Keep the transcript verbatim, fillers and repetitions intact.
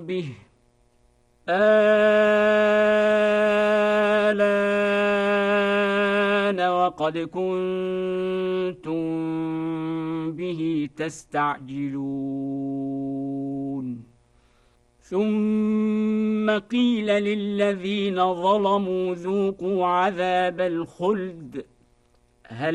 به آلان وقد كنتم به تستعجلون ثم قيل للذين ظلموا ذوقوا عذاب الخلد هل